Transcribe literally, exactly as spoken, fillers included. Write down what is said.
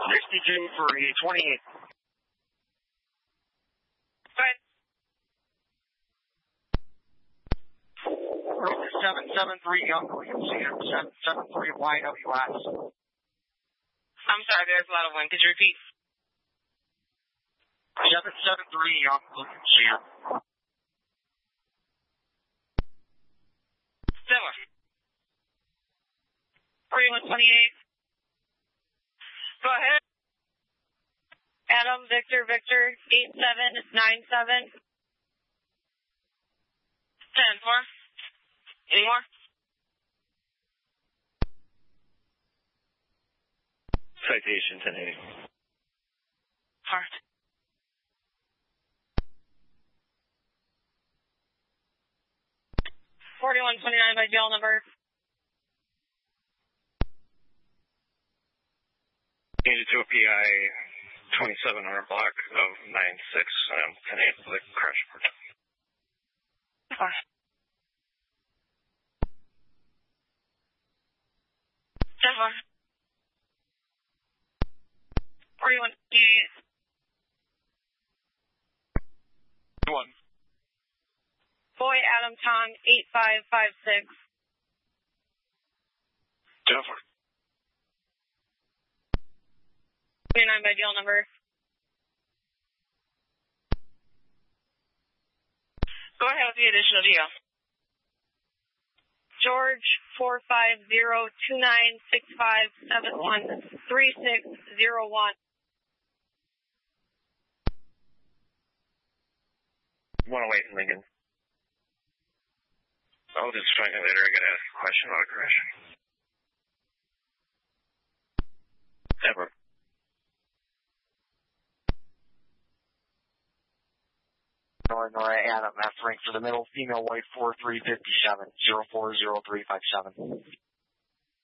sixty-two for a twenty-eight. Go ahead. seven seven three Young Williams, seven seven three Y W S. I'm sorry, there's a lot of wind. Could you repeat? seven seven three Young Williams here. Similar. forty-one twenty-eight. Go ahead. Adam, Victor, Victor, eight seven nine seven. ten four. Any more? Citation ten eighty. Heart. forty-one twenty-nine by jail number. Changed it to a P I twenty-seven hundred block of nine six, um, ten eight for the crash report. Heart. ten four. forty-one twenty-eight. One. Boy, Adam, Tom, eight five five six. Jennifer. twenty-nine by jail number. Go ahead with the additional deal. George, four five zero two nine six five seven one three six zero one. one oh eight in Lincoln. I'll just find out later. I gotta ask a question about a crash. Ever. Illinois, Adam, F rank for the middle, female white four three five seven, zero four zero three five seven.